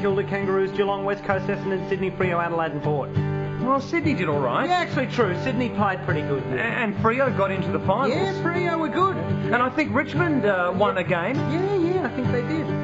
Kilda, Kangaroos, Geelong, West Coast, Essendon, Sydney, Freo, Adelaide and Port. Well, Sydney did all right. Yeah, actually true. Sydney played pretty good. Yeah. And Freo got into the finals. Yeah, Freo were good. And I think Richmond won a game. Yeah, I think they did.